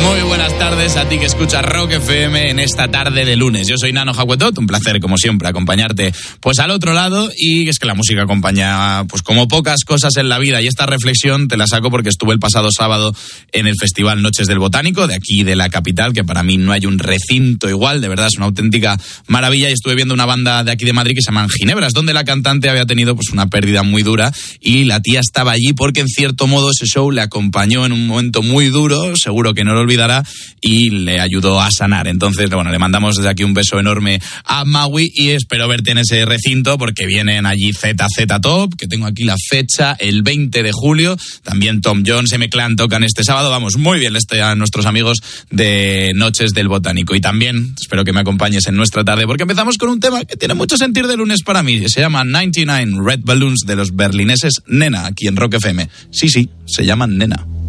Muy buenas tardes a ti que escuchas Rock FM en esta tarde de lunes. Yo soy Nano Jacuetot, un placer como siempre acompañarte pues al otro lado, y es que la música acompaña pues como pocas cosas en la vida, y esta reflexión te la saco porque estuve el pasado sábado en el Festival Noches del Botánico de aquí de la capital, que para mí no hay un recinto igual, de verdad es una auténtica maravilla, y estuve viendo una banda de aquí de Madrid que se llaman Ginebras, donde la cantante había tenido pues una pérdida muy dura, y la tía estaba allí porque en cierto modo ese show le acompañó en un momento muy duro, seguro que no lo olvidará, y le ayudó a sanar. Entonces, bueno, le mandamos desde aquí un beso enorme a Maui, y espero verte en ese recinto porque vienen allí ZZ Top, que tengo aquí la fecha, el 20 de julio, también Tom Jones, M-Clan tocan este sábado, vamos, muy bien a nuestros amigos de Noches del Botánico, y también espero que me acompañes en nuestra tarde porque empezamos con un tema que tiene mucho sentir de lunes para mí, se llama 99 Red Balloons de los berlineses Nena, aquí en Rock FM. Sí, se llaman Nena.